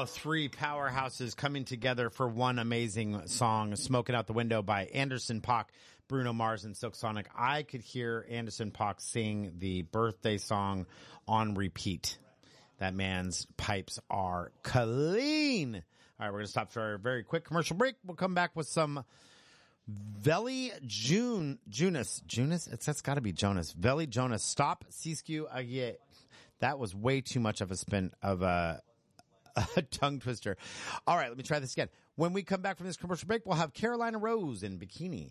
three powerhouses coming together for one amazing song, Smoking Out the Window by Anderson .Paak, Bruno Mars, and Silk Sonic. I could hear Anderson .Paak sing the birthday song on repeat. That man's pipes are clean. All right, we're going to stop for a very quick commercial break. We'll come back with some Veli Jonas. That's got to be Jonas. Veli Jonas. Stop Siskiyou Agie. That was way too much of a tongue twister. All right, let me try this again. When we come back from this commercial break, we'll have Carolina Rose in Bikini.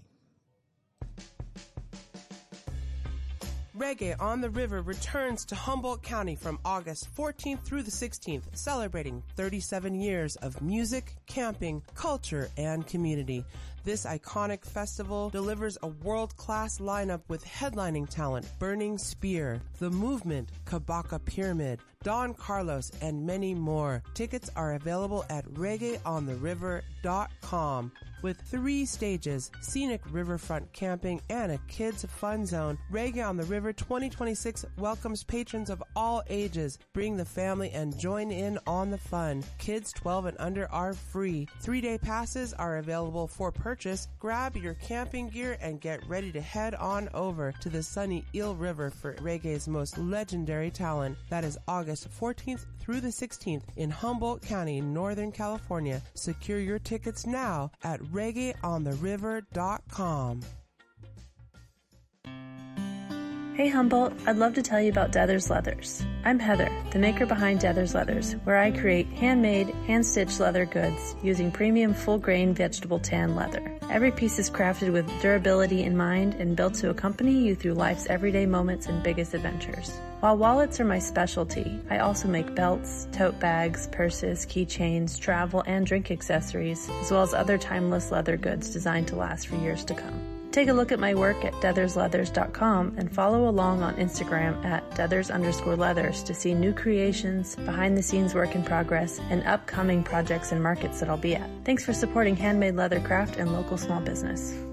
Reggae on the River returns to Humboldt County from August 14th through the 16th, celebrating 37 years of music, camping, culture, and community. This iconic festival delivers a world-class lineup with headlining talent Burning Spear, The Movement, Kabaka Pyramid, Don Carlos, and many more. Tickets are available at reggaeontheriver.com. With 3 stages, scenic riverfront camping, and a kids fun zone, Reggae on the River 2026 welcomes patrons of all ages. Bring the family and join in on the fun. Kids 12 and under are free. 3-day passes are available for purchase. Grab your camping gear and get ready to head on over to the sunny Eel River for reggae's most legendary talent. That is August 14th through the 16th in Humboldt County, Northern California. Secure your tickets now at reggaeontheriver.com. Hey Humboldt, I'd love to tell you about Deathers Leathers. I'm Heather, the maker behind Deathers Leathers, where I create handmade, hand-stitched leather goods using premium full-grain vegetable tan leather. Every piece is crafted with durability in mind and built to accompany you through life's everyday moments and biggest adventures. While wallets are my specialty, I also make belts, tote bags, purses, keychains, travel and drink accessories, as well as other timeless leather goods designed to last for years to come. Take a look at my work at deathersleathers.com and follow along on Instagram at deathers_leathers to see new creations, behind-the-scenes work in progress, and upcoming projects and markets that I'll be at. Thanks for supporting handmade leather craft and local small business.